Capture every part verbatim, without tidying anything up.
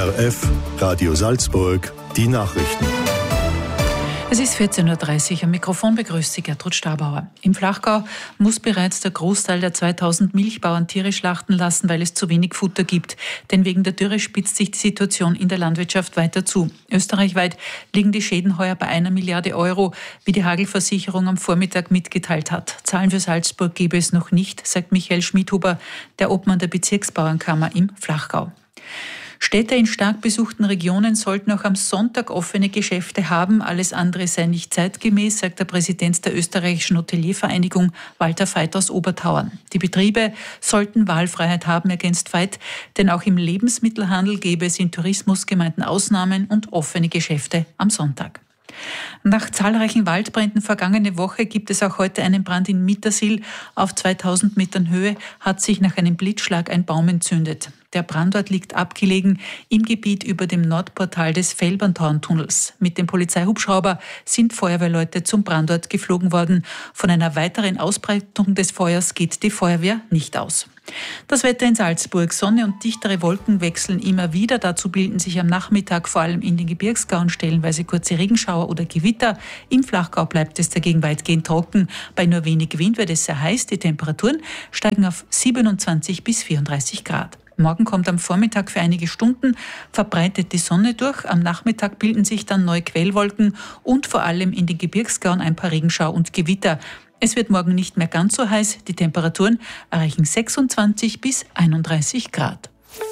R F, Radio Salzburg, die Nachrichten. Es ist vierzehn Uhr dreißig. Am Mikrofon begrüßt Sie Gertrud Stabauer. Im Flachgau muss bereits der Großteil der zweitausend Milchbauern Tiere schlachten lassen, weil es zu wenig Futter gibt. Denn wegen der Dürre spitzt sich die Situation in der Landwirtschaft weiter zu. Österreichweit liegen die Schäden heuer bei einer Milliarde Euro, wie die Hagelversicherung am Vormittag mitgeteilt hat. Zahlen für Salzburg gebe es noch nicht, sagt Michael Schmidhuber, der Obmann der Bezirksbauernkammer im Flachgau. Städte in stark besuchten Regionen sollten auch am Sonntag offene Geschäfte haben. Alles andere sei nicht zeitgemäß, sagt der Präsident der österreichischen Hoteliervereinigung Walter Veit aus Obertauern. Die Betriebe sollten Wahlfreiheit haben, ergänzt Veit, denn auch im Lebensmittelhandel gäbe es in Tourismusgemeinden Ausnahmen und offene Geschäfte am Sonntag. Nach zahlreichen Waldbränden vergangene Woche gibt es auch heute einen Brand in Mittersill. Auf zweitausend Metern Höhe hat sich nach einem Blitzschlag ein Baum entzündet. Der Brandort liegt abgelegen im Gebiet über dem Nordportal des Felbertauerntunnels. Mit dem Polizeihubschrauber sind Feuerwehrleute zum Brandort geflogen worden. Von einer weiteren Ausbreitung des Feuers geht die Feuerwehr nicht aus. Das Wetter in Salzburg. Sonne und dichtere Wolken wechseln immer wieder. Dazu bilden sich am Nachmittag vor allem in den Gebirgsgauen stellenweise kurze Regenschauer oder Gewitter. Im Flachgau bleibt es dagegen weitgehend trocken. Bei nur wenig Wind wird es sehr heiß. Die Temperaturen steigen auf siebenundzwanzig bis vierunddreißig Grad. Morgen kommt am Vormittag für einige Stunden verbreitet die Sonne durch. Am Nachmittag bilden sich dann neue Quellwolken und vor allem in den Gebirgsgauen ein paar Regenschauer und Gewitter. Es wird morgen nicht mehr ganz so heiß. Die Temperaturen erreichen sechsundzwanzig bis einunddreißig Grad.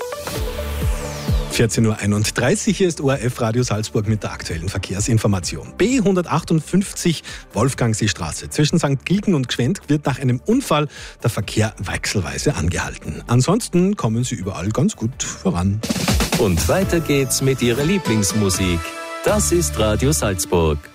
vierzehn Uhr einunddreißig, hier ist O R F Radio Salzburg mit der aktuellen Verkehrsinformation. B hundertachtundfünfzig Wolfgangseestraße zwischen Sankt Gilgen und Gschwend wird nach einem Unfall der Verkehr wechselweise angehalten. Ansonsten kommen Sie überall ganz gut voran. Und weiter geht's mit Ihrer Lieblingsmusik. Das ist Radio Salzburg.